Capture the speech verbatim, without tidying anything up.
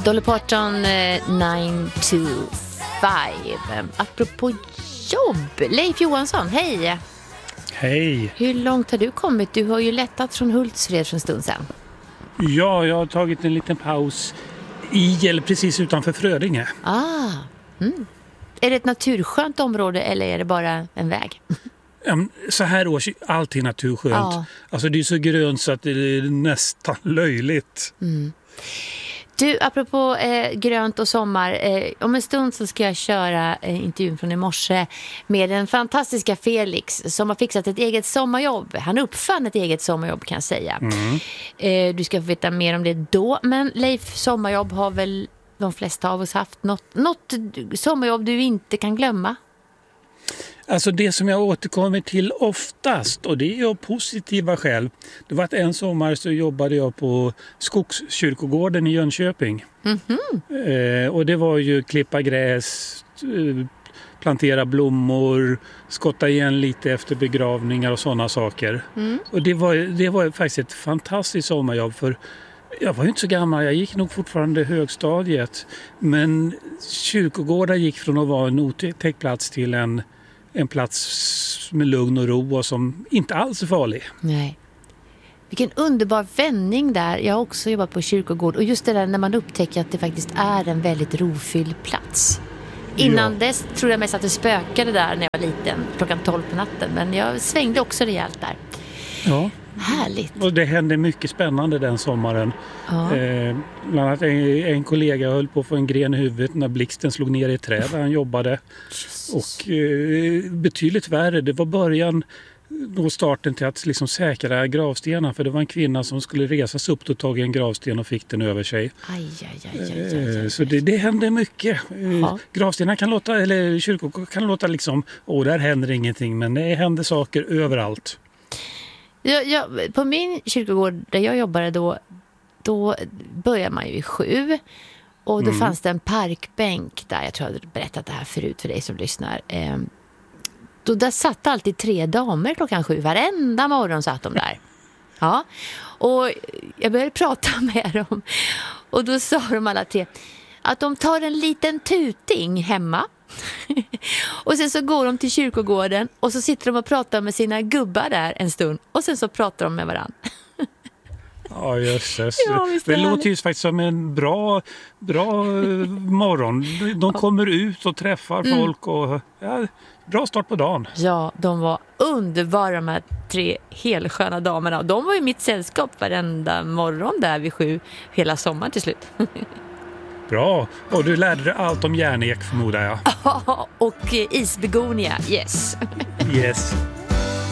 Dolly Parton, eh, nine to five. Apropå jobb, Leif Johansson, hej! Hej! Hur långt har du kommit? Du har ju lättat från Hultsfred för en stund sedan. Ja, jag har tagit en liten paus i eller precis utanför Frödinge. Ah, mm. Är det ett naturskönt område eller är det bara en väg? Så här års, allt är naturskönt. Ja. Alltså det är så grönt så att det är nästan löjligt. Mm. Du, apropå eh, grönt och sommar, eh, om en stund så ska jag köra eh, intervjun från i morse med den fantastiska Felix som har fixat ett eget sommarjobb. Han uppfann ett eget sommarjobb kan jag säga. Mm. Eh, du ska få veta mer om det då, men Leif, sommarjobb har väl de flesta av oss haft något, något sommarjobb du inte kan glömma? Alltså det som jag återkommer till oftast, och det är av positiva skäl. Det var att en sommar så jobbade jag på Skogskyrkogården i Jönköping. Mm-hmm. Eh, och det var ju klippa gräs, eh, plantera blommor, skotta igen lite efter begravningar och sådana saker. Mm. Och det var, det var faktiskt ett fantastiskt sommarjobb för jag var ju inte så gammal, jag gick nog fortfarande högstadiet. Men kyrkogården gick från att vara en otäck plats till en En plats med lugn och ro och som inte alls är farlig. Nej. Vilken underbar vändning där. Jag har också jobbat på kyrkogård. Och just det där när man upptäcker att det faktiskt är en väldigt rofylld plats. Innan ja. dess tror jag mest att det spökade där när jag var liten. Klockan tolv på natten. Men jag svängde också rejält där. Ja. Härligt. Och det hände mycket spännande den sommaren. Ja. Eh, bland annat en, en kollega höll på att få en gren i huvudet när blixten slog ner i ett träd där han jobbade. Jesus. Och eh, betydligt värre, det var början då starten till att liksom säkra gravstenar. För det var en kvinna som skulle resa sig upp och ta en gravsten och fick den över sig. Aj, aj, aj, aj, aj, aj. Eh, så det, det hände mycket. Eh, gravstenar kan låta, eller kyrkor kan låta liksom, åh där händer ingenting. Men det händer saker överallt. Ja, ja, på min kyrkogård där jag jobbade då, då började man ju i sju och då mm. fanns det en parkbänk där, jag tror jag hade berättat det här förut för dig som lyssnar. Eh, då där satt alltid tre damer klockan sju, varenda morgon satt de där. Ja, och jag började prata med dem och då sa de alla tre att de tar en liten tuting hemma. Och sen så går de till kyrkogården och så sitter de och pratar med sina gubbar där en stund och sen så pratar de med varann. Ja, jösses. Ja, det det låter ju faktiskt som en bra, bra morgon. De kommer ut och träffar mm. folk och ja, bra start på dagen. Ja, de var underbara de här tre helsköna damerna. De var ju mitt sällskap varenda morgon där vid sju hela sommaren till slut. Bra, och du lärde dig allt om järnek förmodar jag. Ja, och isbegonia, yes. Yes.